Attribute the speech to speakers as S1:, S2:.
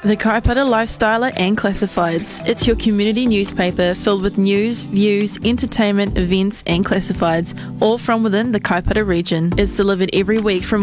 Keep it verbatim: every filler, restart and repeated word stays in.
S1: The Kaipara Lifestyler and Classifieds. It's your community newspaper filled with news, views, entertainment, events and classifieds, all from within the Kaipara region. It's delivered every week from